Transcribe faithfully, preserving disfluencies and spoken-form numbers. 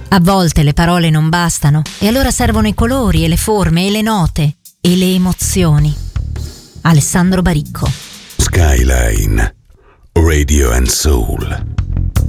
A volte le parole non bastano e allora servono i colori e le forme e le note e le emozioni. Alessandro Baricco. Skyline Radio and Soul.